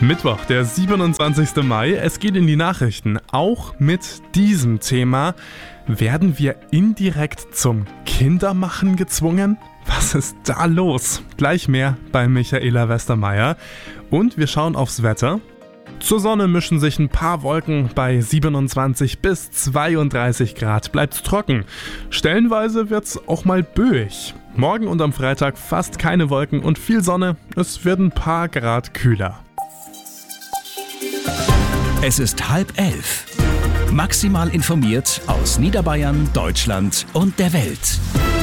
Mittwoch, der 27. Mai. Es geht in die Nachrichten. Auch mit diesem Thema. Werden wir indirekt zum Kindermachen gezwungen? Was ist da los? Gleich mehr bei Michaela Westermeier. Und wir schauen aufs Wetter. Zur Sonne mischen sich ein paar Wolken. Bei 27 bis 32 Grad bleibt's trocken. Stellenweise wird's auch mal böig. Morgen und am Freitag fast keine Wolken und viel Sonne. Es wird ein paar Grad kühler. Es ist 10:30. Maximal informiert aus Niederbayern, Deutschland und der Welt.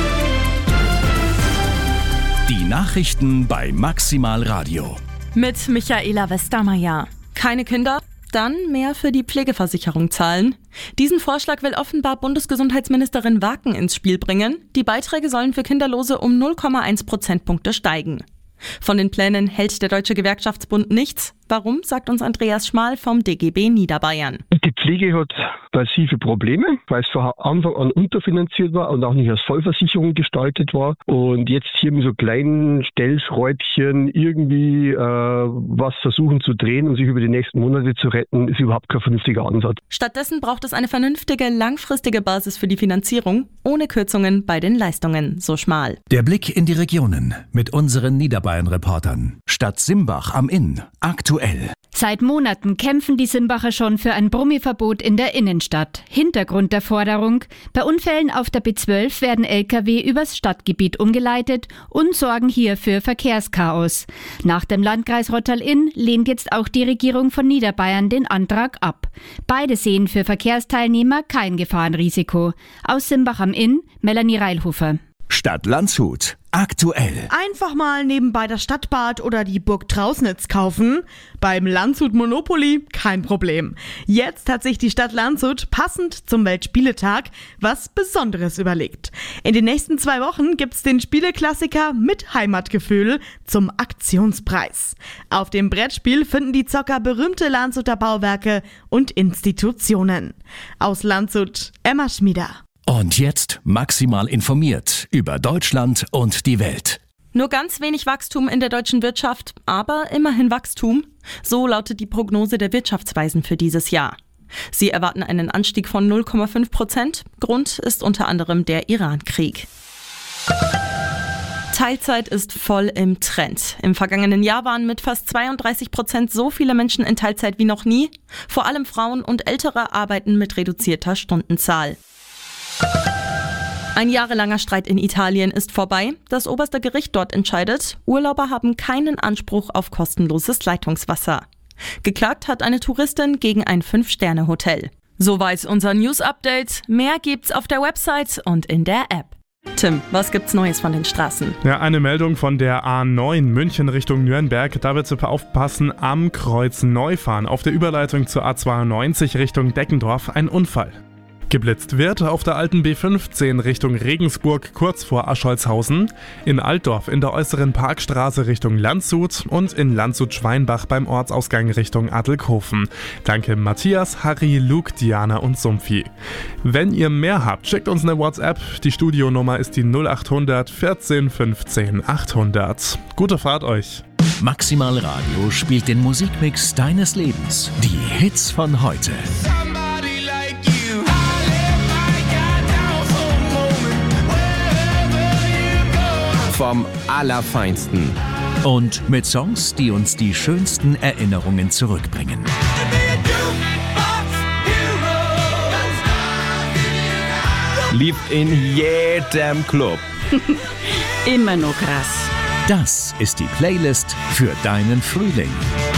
Die Nachrichten bei Maximal Radio. Mit Michaela Westermeier. Keine Kinder? Dann mehr für die Pflegeversicherung zahlen. Diesen Vorschlag will offenbar Bundesgesundheitsministerin Waken ins Spiel bringen. Die Beiträge sollen für Kinderlose um 0,1 Prozentpunkte steigen. Von den Plänen hält der Deutsche Gewerkschaftsbund nichts. Warum, sagt uns Andreas Schmal vom DGB Niederbayern. Die Pflege hat massive Probleme, weil es von Anfang an unterfinanziert war und auch nicht als Vollversicherung gestaltet war. Und jetzt hier mit so kleinen Stellschräubchen irgendwie was versuchen zu drehen und sich über die nächsten Monate zu retten, ist überhaupt kein vernünftiger Ansatz. Stattdessen braucht es eine vernünftige, langfristige Basis für die Finanzierung, ohne Kürzungen bei den Leistungen, so Schmal. Der Blick in die Regionen mit unseren Niederbayern-Reportern. Stadt Simbach am Inn. Aktuell. Seit Monaten kämpfen die Simbacher schon für ein Brummiverbot in der Innenstadt. Hintergrund der Forderung: Bei Unfällen auf der B12 werden Lkw übers Stadtgebiet umgeleitet und sorgen hier für Verkehrschaos. Nach dem Landkreis Rottal-Inn lehnt jetzt auch die Regierung von Niederbayern den Antrag ab. Beide sehen für Verkehrsteilnehmer kein Gefahrenrisiko. Aus Simbach am Inn, Melanie Reilhofer. Stadt Landshut. Aktuell. Einfach mal nebenbei das Stadtbad oder die Burg Trausnitz kaufen. Beim Landshut Monopoly kein Problem. Jetzt hat sich die Stadt Landshut passend zum Weltspieletag was Besonderes überlegt. In den nächsten 2 Wochen gibt's den Spieleklassiker mit Heimatgefühl zum Aktionspreis. Auf dem Brettspiel finden die Zocker berühmte Landshuter Bauwerke und Institutionen. Aus Landshut, Emma Schmieder. Und jetzt maximal informiert über Deutschland und die Welt. Nur ganz wenig Wachstum in der deutschen Wirtschaft, aber immerhin Wachstum. So lautet die Prognose der Wirtschaftsweisen für dieses Jahr. Sie erwarten einen Anstieg von 0,5%. Grund ist unter anderem der Iran-Krieg. Teilzeit ist voll im Trend. Im vergangenen Jahr waren mit fast 32% so viele Menschen in Teilzeit wie noch nie. Vor allem Frauen und Ältere arbeiten mit reduzierter Stundenzahl. Ein jahrelanger Streit in Italien ist vorbei. Das oberste Gericht dort entscheidet, Urlauber haben keinen Anspruch auf kostenloses Leitungswasser. Geklagt hat eine Touristin gegen ein 5-Sterne-Hotel. Soweit unser News-Update. Mehr gibt's auf der Website und in der App. Tim, was gibt's Neues von den Straßen? Ja, eine Meldung von der A9 München Richtung Nürnberg. Da bitte aufpassen, am Kreuz Neufahren auf der Überleitung zur A92 Richtung Deckendorf ein Unfall. Geblitzt wird auf der alten B15 Richtung Regensburg kurz vor Ascholzhausen, in Altdorf in der äußeren Parkstraße Richtung Landshut und in Landshut-Schweinbach beim Ortsausgang Richtung Adelkofen. Danke Matthias, Harry, Luke, Diana und Sumpfi. Wenn ihr mehr habt, schickt uns eine WhatsApp. Die Studionummer ist die 0800 14 15 800. Gute Fahrt euch! Maximal Radio spielt den Musikmix deines Lebens. Die Hits von heute. Vom Allerfeinsten. Und mit Songs, die uns die schönsten Erinnerungen zurückbringen. Lief in jedem Club. Immer noch krass. Das ist die Playlist für deinen Frühling.